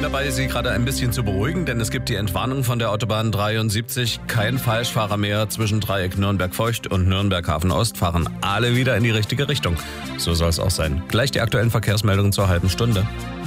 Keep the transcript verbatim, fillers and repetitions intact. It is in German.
bin dabei, Sie gerade ein bisschen zu beruhigen, denn es gibt die Entwarnung von der Autobahn dreiundsiebzig. Kein Falschfahrer mehr. Zwischen Dreieck Nürnberg-Feucht und Nürnberg-Hafen-Ost fahren alle wieder in die richtige Richtung. So soll es auch sein. Gleich die aktuellen Verkehrsmeldungen zur halben Stunde.